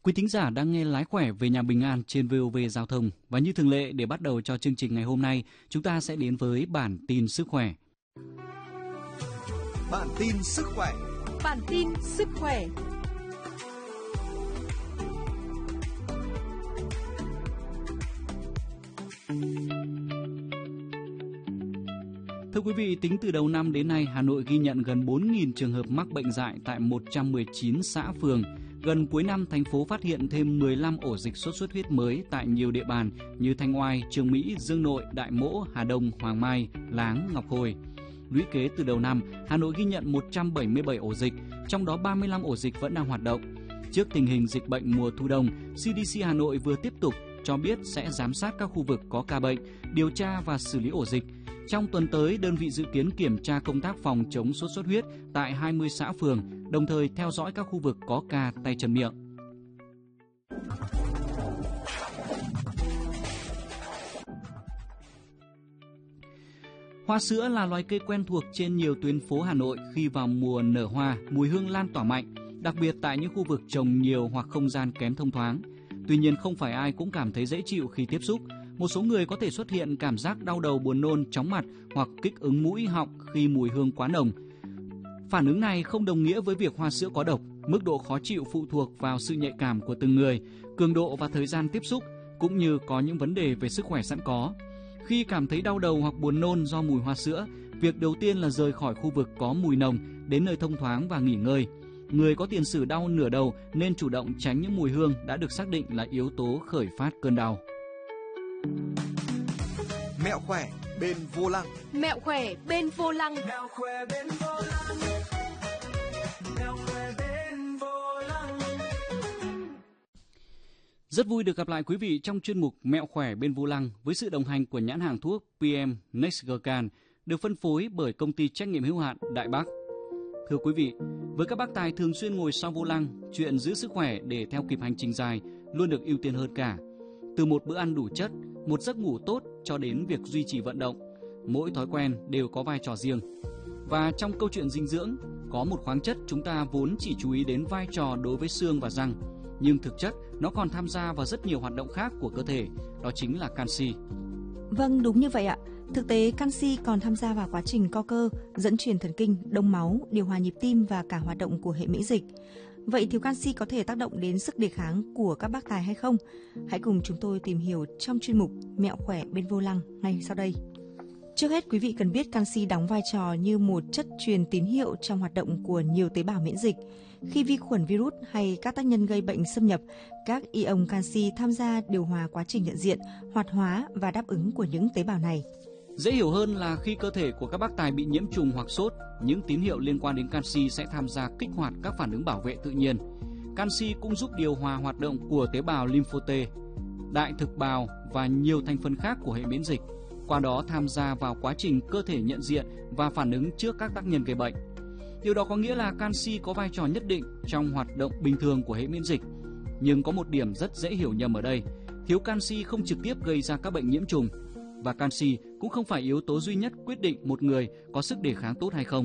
Quý thính giả đang nghe Lái khỏe về nhà bình an trên VOV Giao thông. Và như thường lệ, để bắt đầu cho chương trình ngày hôm nay, chúng ta sẽ đến với bản tin sức khỏe. Bản tin sức khỏe. Bản tin sức khỏe. Thưa quý vị, tính từ đầu năm đến nay, Hà Nội ghi nhận gần 4.000 trường hợp mắc bệnh dại tại 119 xã phường. Gần cuối năm, thành phố phát hiện thêm 15 ổ dịch sốt xuất huyết mới tại nhiều địa bàn như Thanh Oai, Chương Mỹ, Dương Nội, Đại Mỗ, Hà Đông, Hoàng Mai, Láng, Ngọc Hồi. Lũy kế từ đầu năm, Hà Nội ghi nhận 177 ổ dịch, trong đó 35 ổ dịch vẫn đang hoạt động. Trước tình hình dịch bệnh mùa thu đông, CDC Hà Nội vừa tiếp tục cho biết sẽ giám sát các khu vực có ca bệnh, điều tra và xử lý ổ dịch. Trong tuần tới, đơn vị dự kiến kiểm tra công tác phòng chống sốt xuất huyết tại 20 xã phường, đồng thời theo dõi các khu vực có ca tay chân miệng. Hoa sữa là loài cây quen thuộc trên nhiều tuyến phố Hà Nội khi vào mùa nở hoa, mùi hương lan tỏa mạnh, đặc biệt tại những khu vực trồng nhiều hoặc không gian kém thông thoáng. Tuy nhiên, không phải ai cũng cảm thấy dễ chịu khi tiếp xúc. Một số người có thể xuất hiện cảm giác đau đầu, buồn nôn, chóng mặt hoặc kích ứng mũi, họng khi mùi hương quá nồng. Phản ứng này không đồng nghĩa với việc hoa sữa có độc. Mức độ khó chịu phụ thuộc vào sự nhạy cảm của từng người, cường độ và thời gian tiếp xúc, cũng như có những vấn đề về sức khỏe sẵn có. Khi cảm thấy đau đầu hoặc buồn nôn do mùi hoa sữa, việc đầu tiên là rời khỏi khu vực có mùi nồng đến nơi thông thoáng và nghỉ ngơi. Người có tiền sử đau nửa đầu nên chủ động tránh những mùi hương đã được xác định là yếu tố khởi phát cơn đau. Mẹo khỏe bên vô lăng. Mẹo khỏe bên vô lăng. Mẹo khỏe bên vô lăng. Mẹo khỏe bên vô lăng. Rất vui được gặp lại quý vị trong chuyên mục Mẹo khỏe bên vô lăng với sự đồng hành của nhãn hàng thuốc PM Nextgercan được phân phối bởi công ty trách nhiệm hữu hạn Đại Bắc. Thưa quý vị, với các bác tài thường xuyên ngồi sau vô lăng, chuyện giữ sức khỏe để theo kịp hành trình dài luôn được ưu tiên hơn cả. Từ một bữa ăn đủ chất, một giấc ngủ tốt cho đến việc duy trì vận động, mỗi thói quen đều có vai trò riêng. Và trong câu chuyện dinh dưỡng, có một khoáng chất chúng ta vốn chỉ chú ý đến vai trò đối với xương và răng, nhưng thực chất nó còn tham gia vào rất nhiều hoạt động khác của cơ thể, đó chính là canxi. Vâng, đúng như vậy ạ. Thực tế, canxi còn tham gia vào quá trình co cơ, dẫn truyền thần kinh, đông máu, điều hòa nhịp tim và cả hoạt động của hệ miễn dịch. Vậy thiếu canxi có thể tác động đến sức đề kháng của các bác tài hay không? Hãy cùng chúng tôi tìm hiểu trong chuyên mục Mẹo khỏe bên vô lăng ngay sau đây. Trước hết, quý vị cần biết canxi đóng vai trò như một chất truyền tín hiệu trong hoạt động của nhiều tế bào miễn dịch. Khi vi khuẩn, virus hay các tác nhân gây bệnh xâm nhập, các ion canxi tham gia điều hòa quá trình nhận diện, hoạt hóa và đáp ứng của những tế bào này. Dễ hiểu hơn là khi cơ thể của các bác tài bị nhiễm trùng hoặc sốt, những tín hiệu liên quan đến canxi sẽ tham gia kích hoạt các phản ứng bảo vệ tự nhiên. Canxi cũng giúp điều hòa hoạt động của tế bào lympho T, đại thực bào và nhiều thành phần khác của hệ miễn dịch, qua đó tham gia vào quá trình cơ thể nhận diện và phản ứng trước các tác nhân gây bệnh. Điều đó có nghĩa là canxi có vai trò nhất định trong hoạt động bình thường của hệ miễn dịch. Nhưng có một điểm rất dễ hiểu nhầm ở đây, thiếu canxi không trực tiếp gây ra các bệnh nhiễm trùng. Và canxi cũng không phải yếu tố duy nhất quyết định một người có sức đề kháng tốt hay không.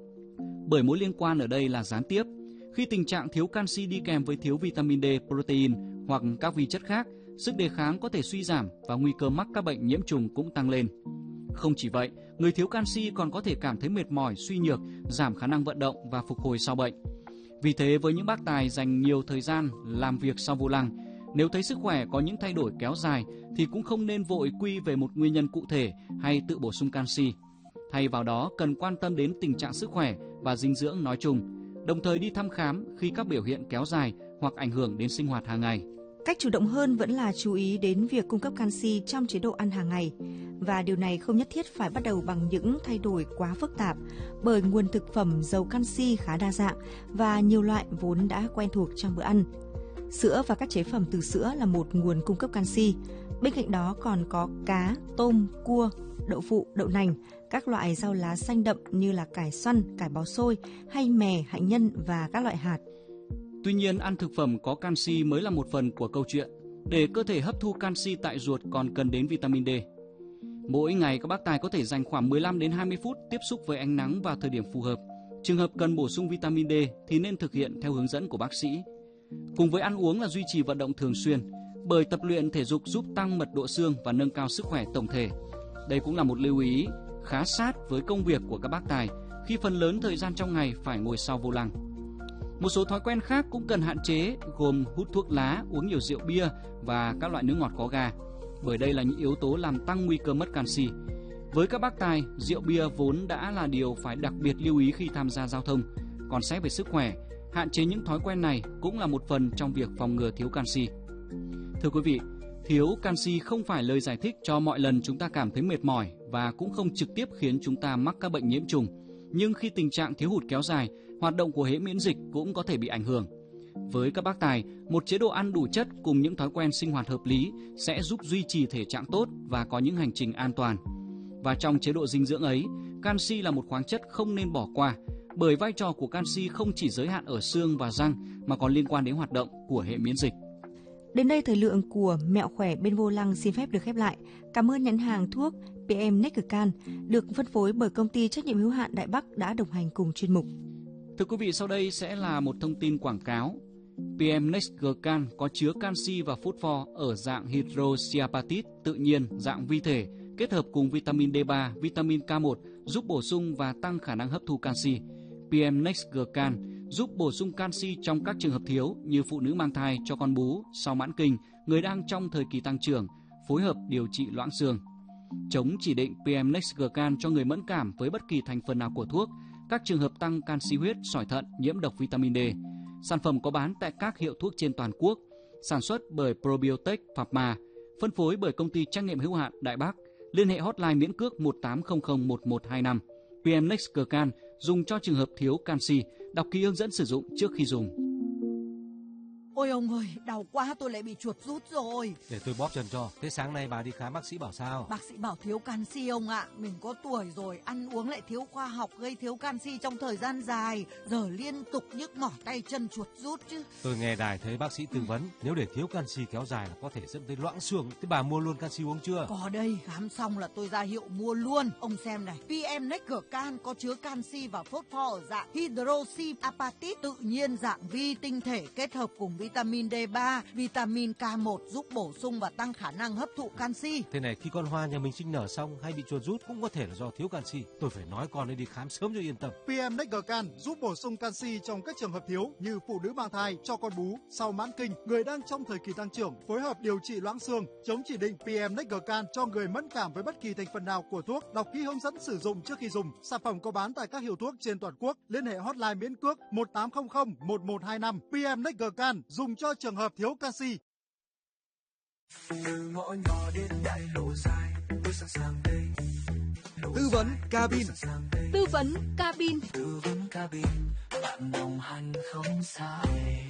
Bởi mối liên quan ở đây là gián tiếp. Khi tình trạng thiếu canxi đi kèm với thiếu vitamin D, protein hoặc các vi chất khác, sức đề kháng có thể suy giảm và nguy cơ mắc các bệnh nhiễm trùng cũng tăng lên. Không chỉ vậy, người thiếu canxi còn có thể cảm thấy mệt mỏi, suy nhược, giảm khả năng vận động và phục hồi sau bệnh. Vì thế, với những bác tài dành nhiều thời gian làm việc sau vô lăng, nếu thấy sức khỏe có những thay đổi kéo dài thì cũng không nên vội quy về một nguyên nhân cụ thể hay tự bổ sung canxi. Thay vào đó, cần quan tâm đến tình trạng sức khỏe và dinh dưỡng nói chung, đồng thời đi thăm khám khi các biểu hiện kéo dài hoặc ảnh hưởng đến sinh hoạt hàng ngày. Cách chủ động hơn vẫn là chú ý đến việc cung cấp canxi trong chế độ ăn hàng ngày. Và điều này không nhất thiết phải bắt đầu bằng những thay đổi quá phức tạp, bởi nguồn thực phẩm giàu canxi khá đa dạng và nhiều loại vốn đã quen thuộc trong bữa ăn. Sữa và các chế phẩm từ sữa là một nguồn cung cấp canxi. Bên cạnh đó còn có cá, tôm, cua, đậu phụ, đậu nành, các loại rau lá xanh đậm như là cải xoăn, cải bó xôi hay mè, hạnh nhân và các loại hạt. Tuy nhiên, ăn thực phẩm có canxi mới là một phần của câu chuyện. Để cơ thể hấp thu canxi tại ruột còn cần đến vitamin D. Mỗi ngày các bác tài có thể dành khoảng 15 đến 20 phút tiếp xúc với ánh nắng vào thời điểm phù hợp. Trường hợp cần bổ sung vitamin D thì nên thực hiện theo hướng dẫn của bác sĩ. Cùng với ăn uống là duy trì vận động thường xuyên, bởi tập luyện thể dục giúp tăng mật độ xương và nâng cao sức khỏe tổng thể. Đây cũng là một lưu ý khá sát với công việc của các bác tài khi phần lớn thời gian trong ngày phải ngồi sau vô lăng. Một số thói quen khác cũng cần hạn chế gồm hút thuốc lá, uống nhiều rượu bia và các loại nước ngọt có ga, bởi đây là những yếu tố làm tăng nguy cơ mất canxi. Với các bác tài, rượu bia vốn đã là điều phải đặc biệt lưu ý khi tham gia giao thông, còn xét về sức khỏe, hạn chế những thói quen này cũng là một phần trong việc phòng ngừa thiếu canxi. Thưa quý vị, thiếu canxi không phải lời giải thích cho mọi lần chúng ta cảm thấy mệt mỏi và cũng không trực tiếp khiến chúng ta mắc các bệnh nhiễm trùng. Nhưng khi tình trạng thiếu hụt kéo dài, hoạt động của hệ miễn dịch cũng có thể bị ảnh hưởng. Với các bác tài, một chế độ ăn đủ chất cùng những thói quen sinh hoạt hợp lý sẽ giúp duy trì thể trạng tốt và có những hành trình an toàn. Và trong chế độ dinh dưỡng ấy, canxi là một khoáng chất không nên bỏ qua, bởi vai trò của canxi không chỉ giới hạn ở xương và răng mà còn liên quan đến hoạt động của hệ miễn dịch. Đến đây thời lượng của Mẹo khỏe bên vô lăng xin phép được khép lại. Cảm ơn nhãn hàng thuốc PM Nextcan được phân phối bởi công ty trách nhiệm hữu hạn Đại Bắc đã đồng hành cùng chuyên mục. Thưa quý vị, sau đây sẽ là một thông tin quảng cáo. PM Nextcan có chứa canxi và phosphor ở dạng hydroxyapatite tự nhiên dạng vi thể kết hợp cùng vitamin D3, vitamin K1 giúp bổ sung và tăng khả năng hấp thu canxi. PM Nextcan giúp bổ sung canxi trong các trường hợp thiếu như phụ nữ mang thai, cho con bú, sau mãn kinh, người đang trong thời kỳ tăng trưởng, phối hợp điều trị loãng xương. Chống chỉ định PM Nextcan cho người mẫn cảm với bất kỳ thành phần nào của thuốc, các trường hợp tăng canxi huyết, sỏi thận, nhiễm độc vitamin D. Sản phẩm có bán tại các hiệu thuốc trên toàn quốc, sản xuất bởi Probiotech Pharma, phân phối bởi công ty trách nhiệm hữu hạn Đại Bắc. Liên hệ hotline miễn cước 18001125. PM Nextcan dùng cho trường hợp thiếu canxi, đọc kỹ hướng dẫn sử dụng trước khi dùng. Ôi ông ơi, đau quá, tôi lại bị chuột rút rồi. Để tôi bóp chân cho. Thế sáng nay bà đi khám bác sĩ bảo sao? Bác sĩ bảo thiếu canxi ông ạ. Mình có tuổi rồi, ăn uống lại thiếu khoa học, gây thiếu canxi trong thời gian dài. Giờ liên tục nhức mỏi tay chân, chuột rút chứ. Tôi nghe đài thấy bác sĩ tư vấn, nếu để thiếu canxi kéo dài là có thể dẫn tới loãng xương. Thế bà mua luôn canxi uống chưa? Có đây, khám xong là tôi ra hiệu mua luôn. Ông xem này, PM Nextcan có chứa canxi và phosphor ở dạng hydroxyapatite tự nhiên dạng vi tinh thể kết hợp cùng vitamin D3, vitamin K1 giúp bổ sung và tăng khả năng hấp thụ canxi. Thế này, khi con hoa nhà mình sinh nở xong hay bị chuột rút cũng có thể là do thiếu canxi. Tôi phải nói con ấy đi khám sớm cho yên tâm. PM Nextcan giúp bổ sung canxi trong các trường hợp thiếu như phụ nữ mang thai, cho con bú, sau mãn kinh, người đang trong thời kỳ tăng trưởng, phối hợp điều trị loãng xương. Chống chỉ định PM Nextcan cho người mẫn cảm với bất kỳ thành phần nào của thuốc, đọc kỹ hướng dẫn sử dụng trước khi dùng. Sản phẩm có bán tại các hiệu thuốc trên toàn quốc. Liên hệ hotline miễn cước 18001125. PM Nextcan dùng cho trường hợp thiếu canxi. Từ ngõ nhỏ đến đại lộ dài, tôi sẵn sàng đây. Tư vấn cabin. Tư vấn cabin. Tư vấn cabin, bạn đồng hành không sai.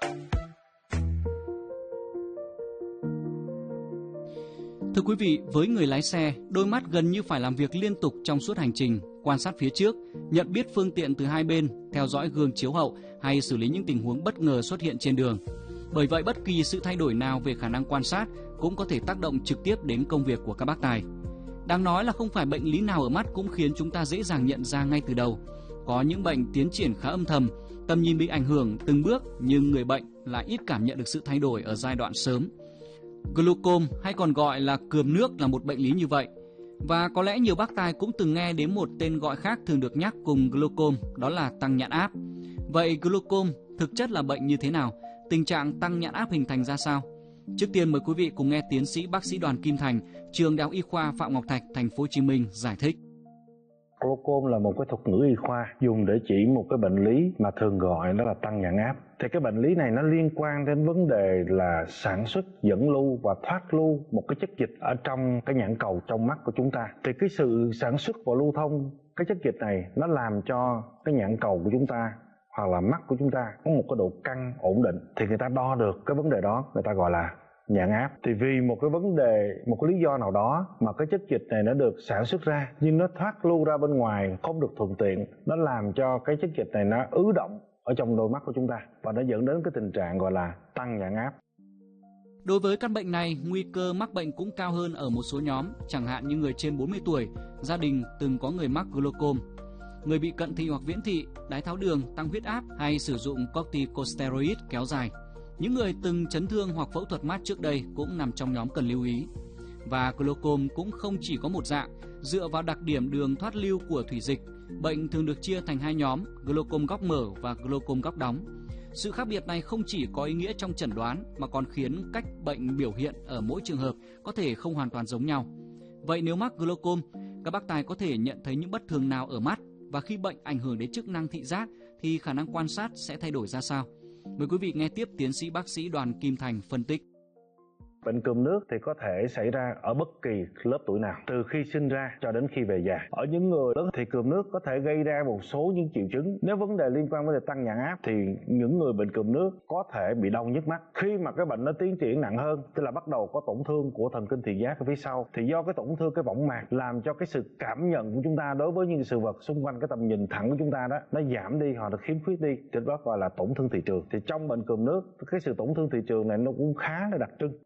Thưa quý vị, với người lái xe, đôi mắt gần như phải làm việc liên tục trong suốt hành trình, quan sát phía trước, nhận biết phương tiện từ hai bên, theo dõi gương chiếu hậu hay xử lý những tình huống bất ngờ xuất hiện trên đường. Bởi vậy, bất kỳ sự thay đổi nào về khả năng quan sát cũng có thể tác động trực tiếp đến công việc của các bác tài. Đáng nói là không phải bệnh lý nào ở mắt cũng khiến chúng ta dễ dàng nhận ra ngay từ đầu. Có những bệnh tiến triển khá âm thầm, tầm nhìn bị ảnh hưởng từng bước nhưng người bệnh lại ít cảm nhận được sự thay đổi ở giai đoạn sớm. Glaucom hay còn gọi là cườm nước là một bệnh lý như vậy. Và có lẽ nhiều bác tài cũng từng nghe đến một tên gọi khác thường được nhắc cùng glaucom, đó là tăng nhãn áp. Vậy glaucom thực chất là bệnh như thế nào? Tình trạng tăng nhãn áp hình thành ra sao? Trước tiên mời quý vị cùng nghe tiến sĩ bác sĩ Đoàn Kim Thành, trường Đại học Y khoa Phạm Ngọc Thạch, thành phố Hồ Chí Minh giải thích. Glaucom là một cái thuật ngữ y khoa dùng để chỉ một cái bệnh lý mà thường gọi đó là tăng nhãn áp. Thì cái bệnh lý này nó liên quan đến vấn đề là sản xuất, dẫn lưu và thoát lưu một cái chất dịch ở trong cái nhãn cầu trong mắt của chúng ta. Thì cái sự sản xuất và lưu thông cái chất dịch này nó làm cho cái nhãn cầu của chúng ta hoặc là mắt của chúng ta có một cái độ căng ổn định. Thì người ta đo được cái vấn đề đó, người ta gọi là nhãn áp. Thì vì một cái vấn đề, một cái lý do nào đó mà cái chất dịch này nó được sản xuất ra nhưng nó thoát lưu ra bên ngoài không được thuận tiện, nó làm cho cái chất dịch này nó ứ động ở trong đôi mắt của chúng ta và nó dẫn đến cái tình trạng gọi là tăng nhãn áp. Đối với căn bệnh này, nguy cơ mắc bệnh cũng cao hơn ở một số nhóm, chẳng hạn như người trên 40 tuổi, gia đình từng có người mắc glaucom, người bị cận thị hoặc viễn thị, đái tháo đường, tăng huyết áp hay sử dụng corticosteroid kéo dài. Những người từng chấn thương hoặc phẫu thuật mắt trước đây cũng nằm trong nhóm cần lưu ý. Và glaucom cũng không chỉ có một dạng, dựa vào đặc điểm đường thoát lưu của thủy dịch, bệnh thường được chia thành hai nhóm, glaucom góc mở và glaucom góc đóng. Sự khác biệt này không chỉ có ý nghĩa trong chẩn đoán mà còn khiến cách bệnh biểu hiện ở mỗi trường hợp có thể không hoàn toàn giống nhau. Vậy nếu mắc glaucom, các bác tài có thể nhận thấy những bất thường nào ở mắt, và khi bệnh ảnh hưởng đến chức năng thị giác thì khả năng quan sát sẽ thay đổi ra sao? Mời quý vị nghe tiếp tiến sĩ bác sĩ Đoàn Kim Thành phân tích. Bệnh cúm nước thì có thể xảy ra ở bất kỳ lớp tuổi nào, từ khi sinh ra cho đến khi về già. Ở những người lớn thì cúm nước có thể gây ra một số những triệu chứng. Nếu vấn đề liên quan đến tăng nhãn áp thì những người bệnh cúm nước có thể bị đau nhức mắt. Khi mà cái bệnh nó tiến triển nặng hơn, tức là bắt đầu có tổn thương của thần kinh thị giác ở phía sau, thì do cái tổn thương cái võng mạc làm cho cái sự cảm nhận của chúng ta đối với những sự vật xung quanh cái tầm nhìn thẳng của chúng ta đó nó giảm đi hoặc là khiếm khuyết đi, thì đó gọi là tổn thương thị trường. Thì trong bệnh cúm nước, cái sự tổn thương thị trường này nó cũng khá là đặc trưng.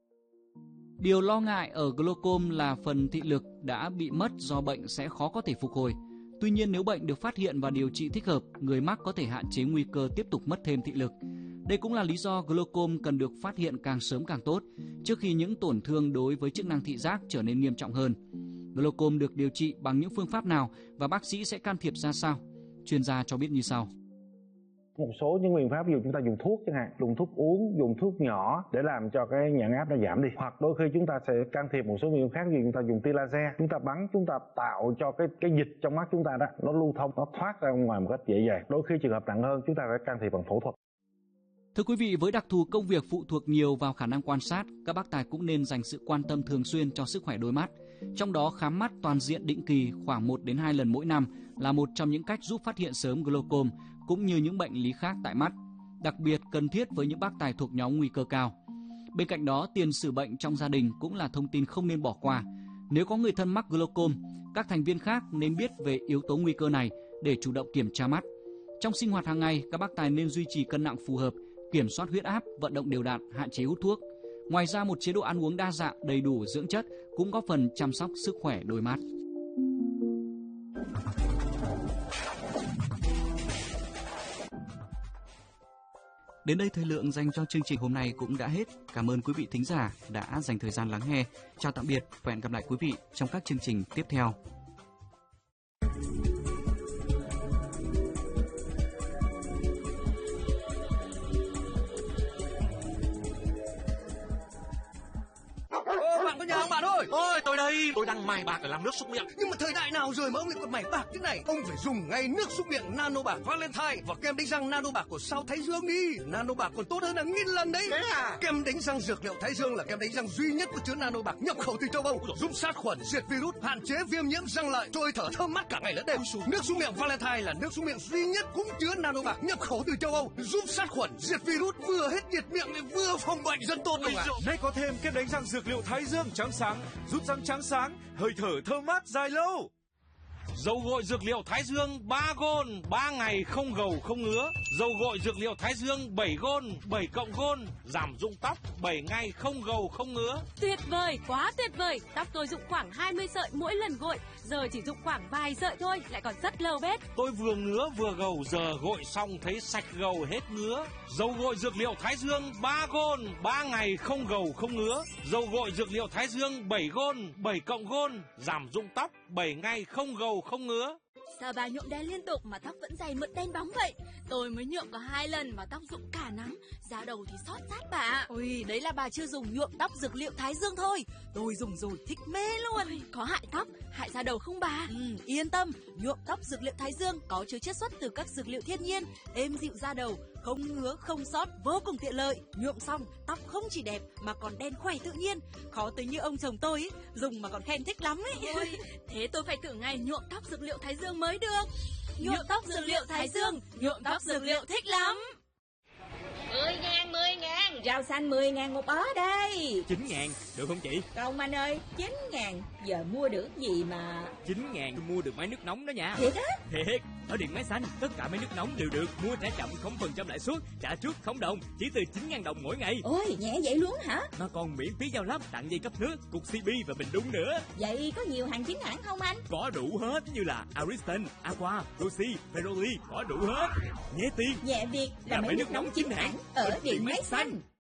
Điều lo ngại ở glaucom là phần thị lực đã bị mất do bệnh sẽ khó có thể phục hồi. Tuy nhiên nếu bệnh được phát hiện và điều trị thích hợp, người mắc có thể hạn chế nguy cơ tiếp tục mất thêm thị lực. Đây cũng là lý do glaucom cần được phát hiện càng sớm càng tốt, trước khi những tổn thương đối với chức năng thị giác trở nên nghiêm trọng hơn. Glaucom được điều trị bằng những phương pháp nào và bác sĩ sẽ can thiệp ra sao? Chuyên gia cho biết như sau. Một số những biện pháp, ví dụ chúng ta dùng thuốc chẳng hạn, dùng thuốc uống, dùng thuốc nhỏ để làm cho cái nhãn áp nó giảm đi. Hoặc đôi khi chúng ta sẽ can thiệp một số biện pháp khác, như chúng ta dùng tia laser, chúng ta bắn, chúng ta tạo cho cái dịch trong mắt chúng ta đó nó lưu thông, nó thoát ra ngoài một cách dễ dàng. Đôi khi trường hợp nặng hơn chúng ta phải can thiệp bằng phẫu thuật. Thưa quý vị, với đặc thù công việc phụ thuộc nhiều vào khả năng quan sát, các bác tài cũng nên dành sự quan tâm thường xuyên cho sức khỏe đôi mắt. Trong đó khám mắt toàn diện định kỳ khoảng 1 đến 2 lần mỗi năm là một trong những cách giúp phát hiện sớm glaucom cũng như những bệnh lý khác tại mắt, đặc biệt cần thiết với những bác tài thuộc nhóm nguy cơ cao. Bên cạnh đó, tiền sử bệnh trong gia đình cũng là thông tin không nên bỏ qua. Nếu có người thân mắc glaucom, các thành viên khác nên biết về yếu tố nguy cơ này để chủ động kiểm tra mắt. Trong sinh hoạt hàng ngày, các bác tài nên duy trì cân nặng phù hợp, kiểm soát huyết áp, vận động đều đặn, hạn chế hút thuốc. Ngoài ra, một chế độ ăn uống đa dạng, đầy đủ dưỡng chất cũng góp phần chăm sóc sức khỏe đôi mắt. Đến đây thời lượng dành cho chương trình hôm nay cũng đã hết. Cảm ơn quý vị thính giả đã dành thời gian lắng nghe. Chào tạm biệt và hẹn gặp lại quý vị trong các chương trình tiếp theo. Bạn có nhà không bạn ơi? Ôi tôi đây, tôi đang mài bạc để làm nước súc miệng. Nhưng mà thời đại nào rồi mà ông lại còn mài bạc thế này? Ông phải dùng ngay nước súc miệng Nano Bạc Valentine và kem đánh răng Nano Bạc của Sao Thái Dương đi. Nano Bạc còn tốt hơn là 1000 lần đấy. Thế à? Kem đánh răng dược liệu Thái Dương là kem đánh răng duy nhất có chứa Nano Bạc nhập khẩu từ châu Âu, giúp sát khuẩn, diệt virus, hạn chế viêm nhiễm răng lợi, trôi thở thơm mát cả ngày lẫn đêm. Nước súc miệng Valentine là nước súc miệng duy nhất cũng chứa Nano Bạc nhập khẩu từ châu Âu, giúp sát khuẩn, diệt virus, vừa hết nhiệt miệng lại vừa phòng bệnh dân tốt luôn ạ. Nay có thêm kem đánh răng dược liệu Thái Dương trắng sáng, giúp răng trắng sáng, hơi thở thơm mát dài lâu. Dầu gội dược liệu Thái Dương 3 gôn, 3 ngày không gầu không ngứa. Dầu gội dược liệu Thái Dương 7 gôn, 7 cộng gôn, giảm rụng tóc 7 ngày không gầu không ngứa. Tuyệt vời, quá tuyệt vời. Tóc tôi rụng khoảng 20 sợi mỗi lần gội, giờ chỉ rụng khoảng vài sợi thôi, lại còn rất lâu bết. Tôi vừa ngứa vừa gầu, giờ gội xong thấy sạch gầu hết ngứa. Dầu gội dược liệu Thái Dương 3 gôn, 3 ngày không gầu không ngứa. Dầu gội dược liệu Thái Dương 7 gôn, 7 cộng gôn, giảm rụng tóc 7 ngày không gầu không ngứa. Sao bà nhuộm đen liên tục mà tóc vẫn dày mượt đen bóng vậy? Tôi mới nhuộm có 2 lần mà tóc rụng cả nắm, da đầu thì xót rát bà. Ôi, đấy là bà chưa dùng nhuộm tóc dược liệu Thái Dương thôi. Tôi dùng rồi thích mê luôn. Ôi, có hại tóc, hại da đầu không bà? Yên tâm, nhuộm tóc dược liệu Thái Dương có chứa chiết xuất từ các dược liệu thiên nhiên, êm dịu da đầu, không ngứa, không xót, vô cùng tiện lợi. Nhuộm xong, tóc không chỉ đẹp mà còn đen khỏe tự nhiên. Khó tính như ông chồng tôi ấy, dùng mà còn khen thích lắm ấy. Ôi, thế tôi phải thử ngày nhuộm tóc dược liệu Thái Dương mới được. Nhuộm tóc dược liệu Thái Dương, nhuộm tóc dược liệu thích lắm. 10.000, rau xanh 10.000 một bó đây. 9.000, được không chị? Không anh ơi, 9.000, giờ mua được gì mà 9.000 tôi mua được máy nước nóng đó nha. Thiệt á? Thiệt, ở Điện Máy Xanh, tất cả máy nước nóng đều được mua trả chậm 0% lãi suất, trả trước không đồng, chỉ từ 9.000 đồng mỗi ngày. Ôi, nhẹ vậy luôn hả? Nó còn miễn phí giao lắp, tặng dây cấp nước, cục CB và bình đun nữa. Vậy có nhiều hàng chính hãng không anh? Có đủ hết như là Ariston, Aqua, Roxy, Ferroli, có đủ hết. Nhẹ tiền, nhẹ việc là máy nước nóng chính hãng ở Điện Máy Xanh.